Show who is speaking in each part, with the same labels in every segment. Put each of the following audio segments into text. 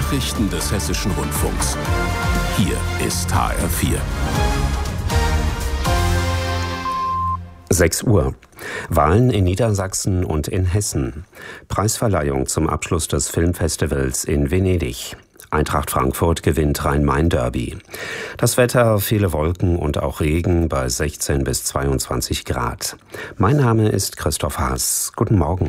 Speaker 1: Nachrichten des Hessischen Rundfunks. Hier ist HR4.
Speaker 2: 6 Uhr. Wahlen in Niedersachsen und in Hessen. Preisverleihung zum Abschluss des Filmfestivals in Venedig. Eintracht Frankfurt gewinnt Rhein-Main-Derby. Das Wetter, viele Wolken und auch Regen bei 16 bis 22 Grad. Mein Name ist Christoph Haas. Guten Morgen.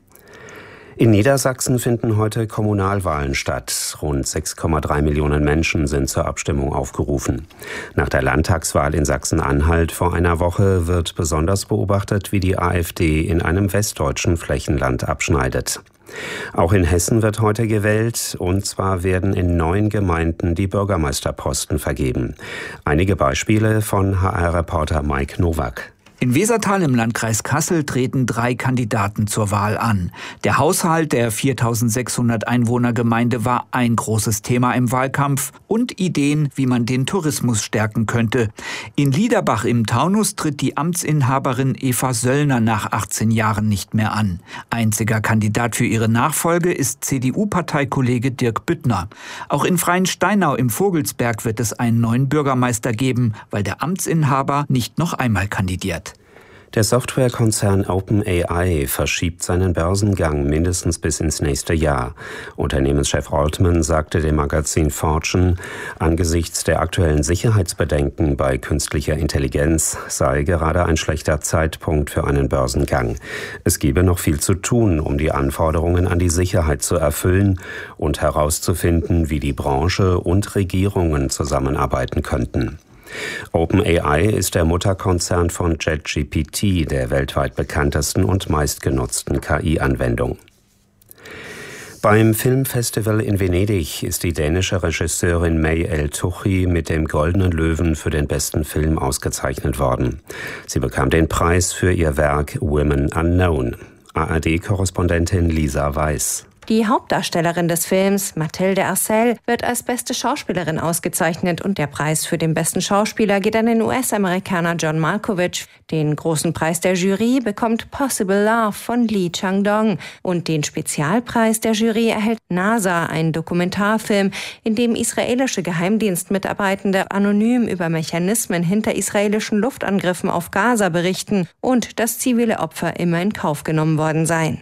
Speaker 2: In Niedersachsen finden heute Kommunalwahlen statt. Rund 6,3 Millionen Menschen sind zur Abstimmung aufgerufen. Nach der Landtagswahl in Sachsen-Anhalt vor einer Woche wird besonders beobachtet, wie die AfD in einem westdeutschen Flächenland abschneidet. Auch in Hessen wird heute gewählt, und zwar werden in 9 Gemeinden die Bürgermeisterposten vergeben. Einige Beispiele von HR-Reporter Mike Nowak.
Speaker 3: In Wesertal im Landkreis Kassel treten 3 Kandidaten zur Wahl an. Der Haushalt der 4.600 Einwohnergemeinde war ein großes Thema im Wahlkampf und Ideen, wie man den Tourismus stärken könnte. In Liederbach im Taunus tritt die Amtsinhaberin Eva Söllner nach 18 Jahren nicht mehr an. Einziger Kandidat für ihre Nachfolge ist CDU-Parteikollege Dirk Büttner. Auch in Freiensteinau im Vogelsberg wird es einen neuen Bürgermeister geben, weil der Amtsinhaber nicht noch einmal kandidiert.
Speaker 2: Der Softwarekonzern OpenAI verschiebt seinen Börsengang mindestens bis ins nächste Jahr. Unternehmenschef Altman sagte dem Magazin Fortune, angesichts der aktuellen Sicherheitsbedenken bei künstlicher Intelligenz sei gerade ein schlechter Zeitpunkt für einen Börsengang. Es gebe noch viel zu tun, um die Anforderungen an die Sicherheit zu erfüllen und herauszufinden, wie die Branche und Regierungen zusammenarbeiten könnten. OpenAI ist der Mutterkonzern von ChatGPT, der weltweit bekanntesten und meistgenutzten KI-Anwendung. Beim Filmfestival in Venedig ist die dänische Regisseurin May El-Touchi mit dem Goldenen Löwen für den besten Film ausgezeichnet worden. Sie bekam den Preis für ihr Werk Women Unknown. ARD-Korrespondentin Lisa Weiß.
Speaker 4: Die Hauptdarstellerin des Films, Mathilde Arcel, wird als beste Schauspielerin ausgezeichnet und der Preis für den besten Schauspieler geht an den US-Amerikaner John Malkovich. Den großen Preis der Jury bekommt Possible Love von Lee Chang-dong und den Spezialpreis der Jury erhält NASA, ein Dokumentarfilm, in dem israelische Geheimdienstmitarbeitende anonym über Mechanismen hinter israelischen Luftangriffen auf Gaza berichten und dass zivile Opfer immer in Kauf genommen worden seien.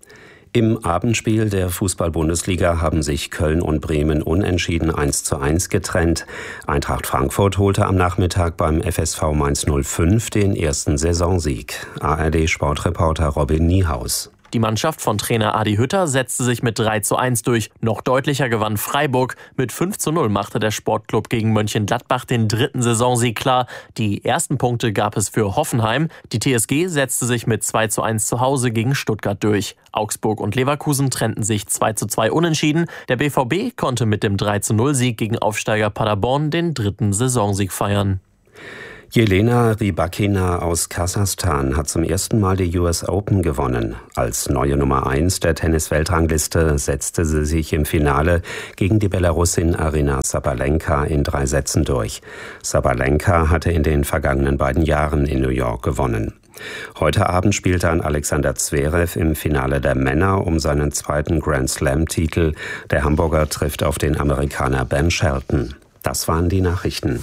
Speaker 2: Im Abendspiel der Fußball-Bundesliga haben sich Köln und Bremen unentschieden 1:1 getrennt. Eintracht Frankfurt holte am Nachmittag beim FSV Mainz 05 den ersten Saisonsieg. ARD-Sportreporter Robin Niehaus.
Speaker 5: Die Mannschaft von Trainer Adi Hütter setzte sich mit 3:1 durch. Noch deutlicher gewann Freiburg. Mit 5:0 machte der Sportclub gegen Mönchengladbach den 3. Saisonsieg klar. Die ersten Punkte gab es für Hoffenheim. Die TSG setzte sich mit 2:1 zu Hause gegen Stuttgart durch. Augsburg und Leverkusen trennten sich 2:2 unentschieden. Der BVB konnte mit dem 3:0-Sieg gegen Aufsteiger Paderborn den 3. Saisonsieg feiern.
Speaker 2: Jelena Rybakina aus Kasachstan hat zum ersten Mal die US Open gewonnen. Als neue Nummer 1 der Tennis-Weltrangliste setzte sie sich im Finale gegen die Belarusin Aryna Sabalenka in 3 Sätzen durch. Sabalenka hatte in den vergangenen beiden Jahren in New York gewonnen. Heute Abend spielt dann Alexander Zverev im Finale der Männer um seinen 2. Grand-Slam-Titel. Der Hamburger trifft auf den Amerikaner Ben Shelton. Das waren die Nachrichten.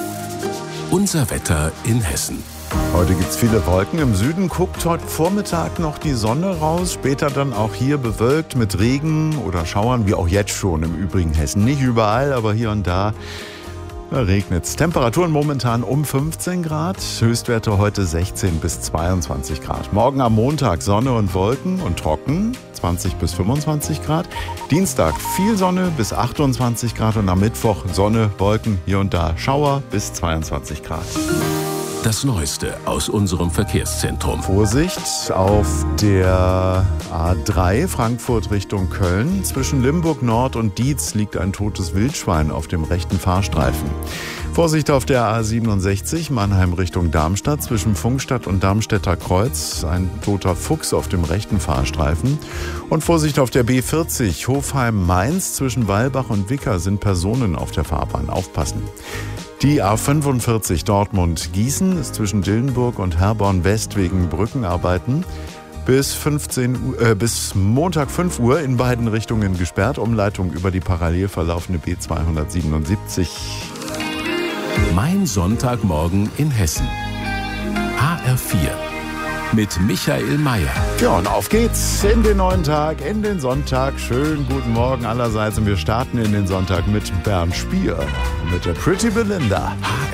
Speaker 1: Unser Wetter in Hessen.
Speaker 6: Heute gibt's viele Wolken. Im Süden guckt heute Vormittag noch die Sonne raus. Später dann auch hier bewölkt mit Regen oder Schauern, wie auch jetzt schon im übrigen Hessen. Nicht überall, aber hier und da regnet's. Temperaturen momentan um 15 Grad. Höchstwerte heute 16 bis 22 Grad. Morgen am Montag Sonne und Wolken und trocken. 20 bis 25 Grad. Dienstag viel Sonne bis 28 Grad und am Mittwoch Sonne, Wolken, hier und da Schauer bis 22 Grad.
Speaker 1: Das Neueste aus unserem Verkehrszentrum.
Speaker 6: Vorsicht auf der A3 Frankfurt Richtung Köln. Zwischen Limburg Nord und Dietz liegt ein totes Wildschwein auf dem rechten Fahrstreifen. Vorsicht auf der A67 Mannheim Richtung Darmstadt. Zwischen Pfungstadt und Darmstädter Kreuz ein toter Fuchs auf dem rechten Fahrstreifen. Und Vorsicht auf der B40 Hofheim-Mainz. Zwischen Walbach und Wicker sind Personen auf der Fahrbahn. Aufpassen. Die A45 Dortmund-Gießen ist zwischen Dillenburg und Herborn West wegen Brückenarbeiten. bis Montag 5 Uhr in beiden Richtungen gesperrt. Umleitung über die parallel verlaufende B277.
Speaker 1: Mein Sonntagmorgen in Hessen. HR4 mit Michael Mayer.
Speaker 6: Ja, und auf geht's in den neuen Tag, in den Sonntag. Schönen guten Morgen allerseits. Und wir starten in den Sonntag mit Bernd Spier, mit der Pretty Belinda.